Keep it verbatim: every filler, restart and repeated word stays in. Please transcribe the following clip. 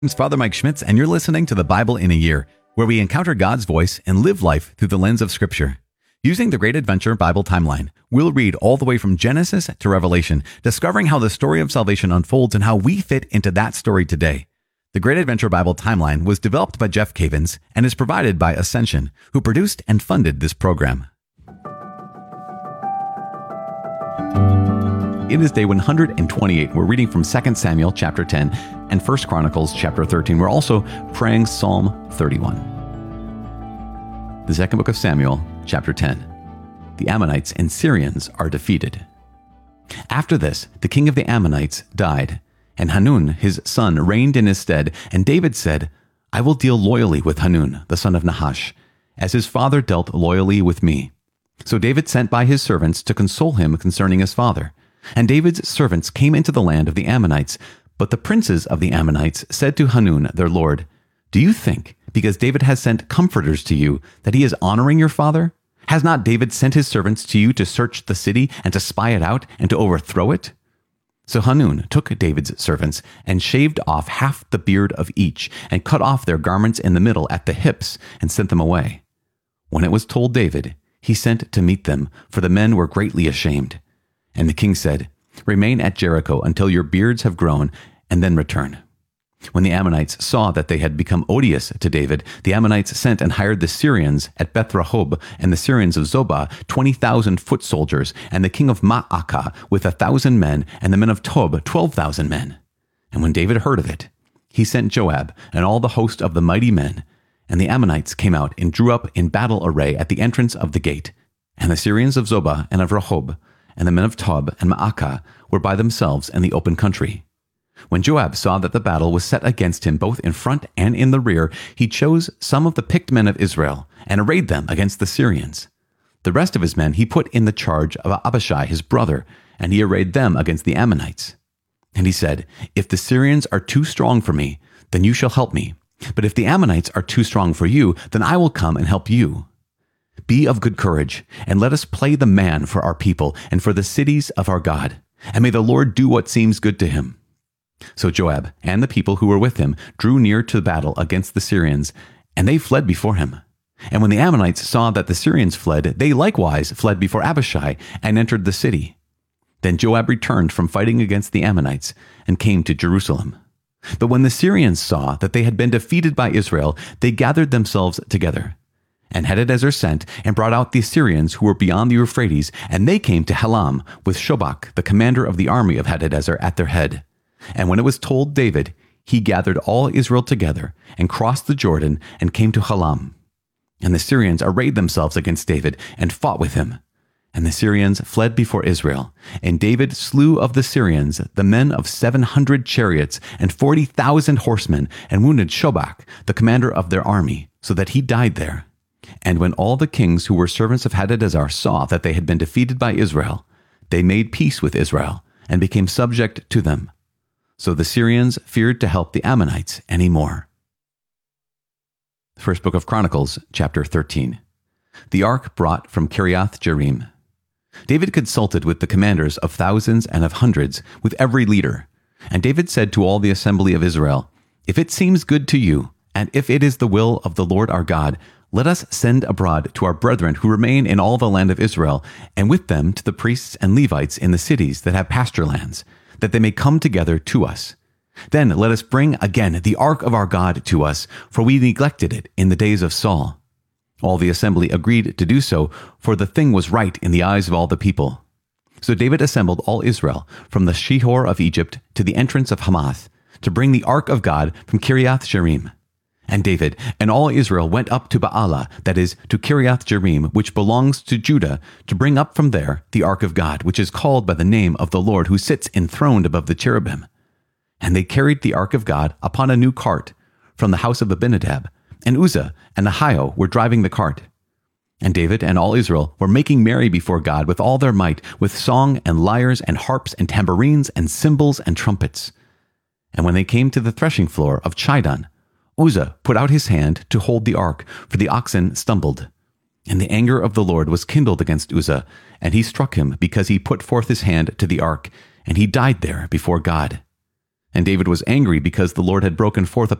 It's Father Mike Schmitz, and you're listening to the Bible in a Year, where we encounter God's voice and live life through the lens of Scripture. Using the Great Adventure Bible Timeline, we'll read all the way from Genesis to Revelation, discovering how the story of salvation unfolds and how we fit into that story today. The Great Adventure Bible Timeline was developed by Jeff Cavins and is provided by Ascension, who produced and funded this program. It is day one hundred twenty-eight. We're reading from Second Samuel chapter ten and First Chronicles chapter thirteen. We're also praying Psalm thirty-one. The second book of Samuel, chapter ten. The Ammonites and Syrians are defeated. After this, the king of the Ammonites died, and Hanun, his son, reigned in his stead. And David said, I will deal loyally with Hanun, the son of Nahash, as his father dealt loyally with me. So David sent by his servants to console him concerning his father. And David's servants came into the land of the Ammonites. But the princes of the Ammonites said to Hanun, their lord, Do you think, because David has sent comforters to you, that he is honoring your father? Has not David sent his servants to you to search the city and to spy it out and to overthrow it? So Hanun took David's servants and shaved off half the beard of each and cut off their garments in the middle at the hips and sent them away. When it was told David, he sent to meet them, for the men were greatly ashamed. And the king said, Remain at Jericho until your beards have grown, and then return. When the Ammonites saw that they had become odious to David, the Ammonites sent and hired the Syrians at Beth-Rehob and the Syrians of Zobah, twenty thousand foot soldiers, and the king of Maacah with a thousand men, and the men of Tob, twelve thousand men. And when David heard of it, he sent Joab and all the host of the mighty men. And the Ammonites came out and drew up in battle array at the entrance of the gate. And the Syrians of Zobah and of Rehob, and the men of Tob and Maacah were by themselves in the open country. When Joab saw that the battle was set against him both in front and in the rear, he chose some of the picked men of Israel and arrayed them against the Syrians. The rest of his men he put in the charge of Abishai his brother, and he arrayed them against the Ammonites. And he said, If the Syrians are too strong for me, then you shall help me. But if the Ammonites are too strong for you, then I will come and help you. Be of good courage, and let us play the man for our people and for the cities of our God. And may the Lord do what seems good to him. So Joab and the people who were with him drew near to the battle against the Syrians, and they fled before him. And when the Ammonites saw that the Syrians fled, they likewise fled before Abishai and entered the city. Then Joab returned from fighting against the Ammonites and came to Jerusalem. But when the Syrians saw that they had been defeated by Israel, they gathered themselves together. And Hadadezer sent and brought out the Assyrians who were beyond the Euphrates, and they came to Helam with Shobach, the commander of the army of Hadadezer, at their head. And when it was told David, he gathered all Israel together and crossed the Jordan and came to Helam. And the Syrians arrayed themselves against David and fought with him. And the Syrians fled before Israel. And David slew of the Syrians the men of seven hundred chariots and forty thousand horsemen, and wounded Shobach, the commander of their army, so that he died there. And when all the kings who were servants of Hadadezer saw that they had been defeated by Israel, they made peace with Israel and became subject to them. So the Syrians feared to help the Ammonites any more. First book of Chronicles, chapter thirteen. The ark brought from Kiriath Jearim. David consulted with the commanders of thousands and of hundreds, with every leader. And David said to all the assembly of Israel, If it seems good to you, and if it is the will of the Lord our God, let us send abroad to our brethren who remain in all the land of Israel, and with them to the priests and Levites in the cities that have pasture lands, that they may come together to us. Then let us bring again the ark of our God to us, for we neglected it in the days of Saul. All the assembly agreed to do so, for the thing was right in the eyes of all the people. So David assembled all Israel, from the Shihor of Egypt to the entrance of Hamath, to bring the ark of God from Kiriath Jearim. And David and all Israel went up to Baalah, that is, to Kiriath Jearim, which belongs to Judah, to bring up from there the ark of God, which is called by the name of the Lord, who sits enthroned above the cherubim. And they carried the ark of God upon a new cart from the house of Abinadab, and Uzzah and Ahio were driving the cart. And David and all Israel were making merry before God with all their might, with song and lyres and harps and tambourines and cymbals and trumpets. And when they came to the threshing floor of Chidon, Uzzah put out his hand to hold the ark, for the oxen stumbled. And the anger of the Lord was kindled against Uzzah, and he struck him because he put forth his hand to the ark, and he died there before God. And David was angry because the Lord had broken forth a